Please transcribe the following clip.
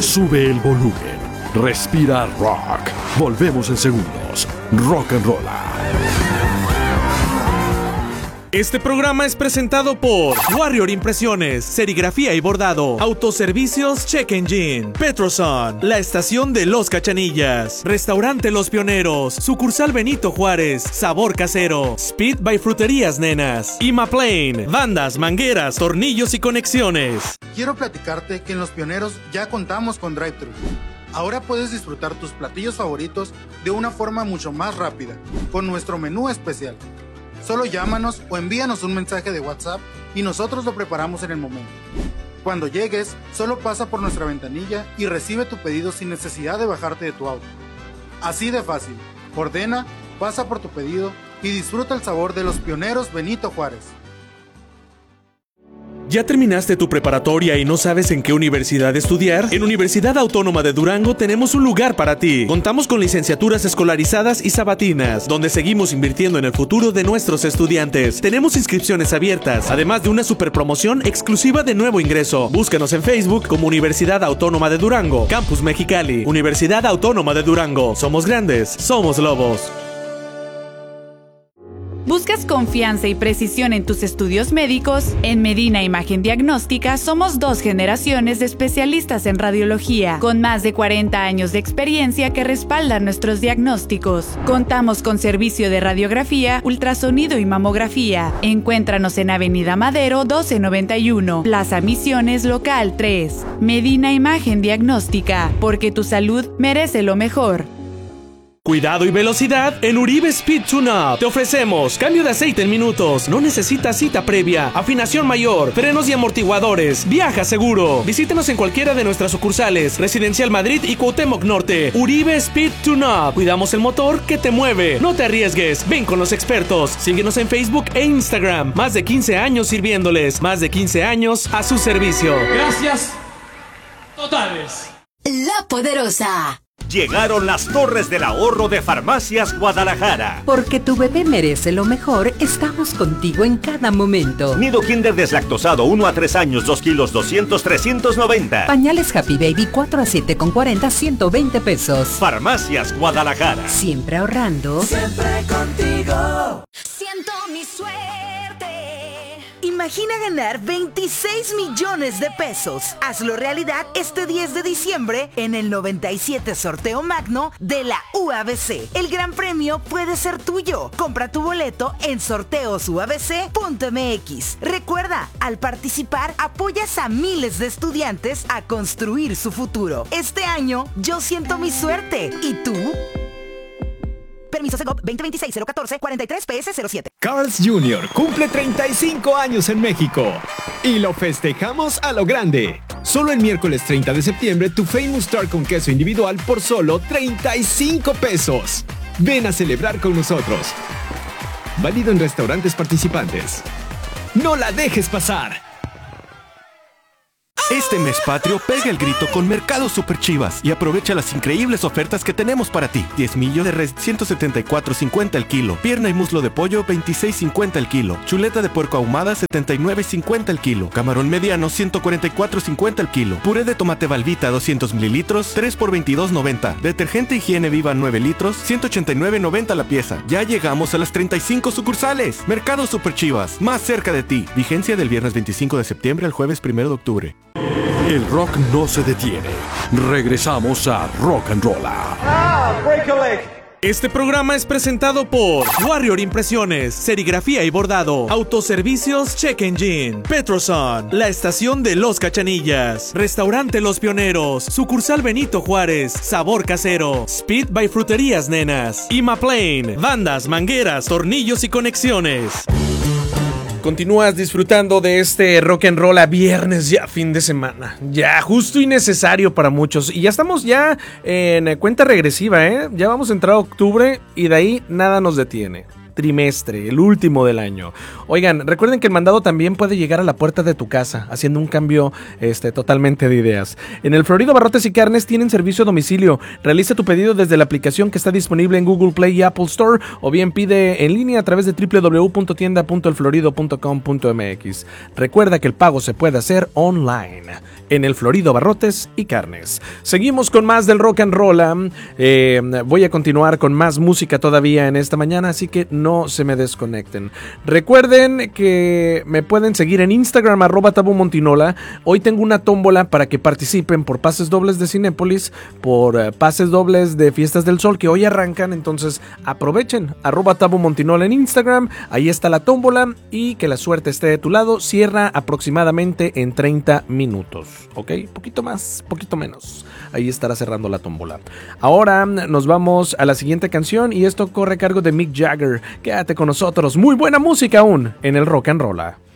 Sube el volumen. Respira rock. Volvemos en segundos. Rock and Roll. Este programa es presentado por Warrior Impresiones, Serigrafía y Bordado, Autoservicios Check Engine, Petroson, La Estación de Los Cachanillas, Restaurante Los Pioneros, Sucursal Benito Juárez, Sabor Casero, Speed by Fruterías Nenas, Imaplane, bandas, mangueras, tornillos y conexiones. Quiero platicarte que en Los Pioneros ya contamos con drive-thru. Ahora puedes disfrutar tus platillos favoritos de una forma mucho más rápida, con nuestro menú especial. Solo llámanos o envíanos un mensaje de WhatsApp y nosotros lo preparamos en el momento. Cuando llegues, solo pasa por nuestra ventanilla y recibe tu pedido sin necesidad de bajarte de tu auto. Así de fácil. Ordena, pasa por tu pedido y disfruta el sabor de Los Pioneros Benito Juárez. ¿Ya terminaste tu preparatoria y no sabes en qué universidad estudiar? En Universidad Autónoma de Durango tenemos un lugar para ti. Contamos con licenciaturas escolarizadas y sabatinas, donde seguimos invirtiendo en el futuro de nuestros estudiantes. Tenemos inscripciones abiertas, además de una superpromoción exclusiva de nuevo ingreso. Búscanos en Facebook como Universidad Autónoma de Durango, Campus Mexicali. Universidad Autónoma de Durango. Somos grandes, somos lobos. ¿Buscas confianza y precisión en tus estudios médicos? En Medina Imagen Diagnóstica somos 2 generaciones de especialistas en radiología, con más de 40 años de experiencia que respaldan nuestros diagnósticos. Contamos con servicio de radiografía, ultrasonido y mamografía. Encuéntranos en Avenida Madero 1291, Plaza Misiones Local 3. Medina Imagen Diagnóstica, porque tu salud merece lo mejor. Cuidado y velocidad en Uribe Speed Tune-Up. Te ofrecemos cambio de aceite en minutos. No necesitas cita previa. Afinación mayor, frenos y amortiguadores. Viaja seguro. Visítenos en cualquiera de nuestras sucursales. Residencial Madrid y Cuauhtémoc Norte. Uribe Speed Tune-Up. Cuidamos el motor que te mueve. No te arriesgues. Ven con los expertos. Síguenos en Facebook e Instagram. Más de 15 años sirviéndoles. Más de 15 años a su servicio. Gracias totales. La Poderosa. Llegaron las Torres del Ahorro de Farmacias Guadalajara. Porque tu bebé merece lo mejor, estamos contigo en cada momento. Nido Kinder deslactosado 1 a 3 años, 2 kilos, 200, 390. Pañales Happy Baby 4 a 7 con 40, 120 pesos. Farmacias Guadalajara. Siempre ahorrando. Siempre contigo. Siento mi suerte. Imagina ganar 26 millones de pesos. Hazlo realidad este 10 de diciembre en el 97 Sorteo Magno de la UABC. El gran premio puede ser tuyo. Compra tu boleto en sorteosuabc.mx. Recuerda, al participar apoyas a miles de estudiantes a construir su futuro. Este año yo siento mi suerte. ¿Y tú? Permiso Segov 2026-014-43-PS07. Carl's Jr. cumple 35 años en México y lo festejamos a lo grande. Solo el miércoles 30 de septiembre tu Famous Star con queso individual por solo 35 pesos. Ven a celebrar con nosotros. Válido en restaurantes participantes. ¡No la dejes pasar! Este mes patrio pega el grito con Mercado Super Chivas y aprovecha las increíbles ofertas que tenemos para ti. 10 millo de res 174.50 el kilo, pierna y muslo de pollo 26.50 el kilo, chuleta de puerco ahumada 79.50 el kilo, camarón mediano 144.50 el kilo, puré de tomate Valvita 200 mililitros 3 por 22.90, detergente Higiene Viva 9 litros 189.90 la pieza. Ya llegamos a las 35 sucursales. Mercado Super Chivas, más cerca de ti. Vigencia del viernes 25 de septiembre al jueves 1 de octubre. El rock no se detiene. Regresamos a Rock and Roll. Este programa es presentado por Warrior Impresiones, Serigrafía y Bordado, Autoservicios Check Engine, Petroson, La Estación de Los Cachanillas, Restaurante Los Pioneros, Sucursal Benito Juárez, Sabor Casero, Speed by Fruterías Nenas, Imaplane, bandas, mangueras, tornillos y conexiones. Continúas disfrutando de este rock and roll a viernes, ya fin de semana. Ya justo y necesario para muchos. Y ya estamos ya en cuenta regresiva, ¿eh? Ya vamos a entrar a octubre y de ahí nada nos detiene. Trimestre, el último del año. Oigan, recuerden que el mandado también puede llegar a la puerta de tu casa, haciendo un cambio totalmente de ideas. En el Florido Barrotes y Carnes tienen servicio a domicilio. Realiza tu pedido desde la aplicación que está disponible en Google Play y Apple Store, o bien pide en línea a través de www.tienda.elflorido.com.mx. Recuerda que el pago se puede hacer online. en el Florido Barrotes y Carnes. Seguimos con más del rock and roll. Voy a continuar con más música todavía en esta mañana, así que no se me desconecten. Recuerden que me pueden seguir en Instagram, @tabumontinola. Hoy tengo una tómbola para que participen por pases dobles de Cinépolis, por pases dobles de Fiestas del Sol que hoy arrancan, entonces aprovechen, @tabumontinola en Instagram, ahí está la tómbola y que la suerte esté de tu lado. Cierra aproximadamente en 30 minutos, ¿ok? Poquito más, poquito menos. Ahí estará cerrando la tómbola. Ahora nos vamos a la siguiente canción y esto corre a cargo de Mick Jagger. Quédate con nosotros, muy buena música aún en el Rock and Roll.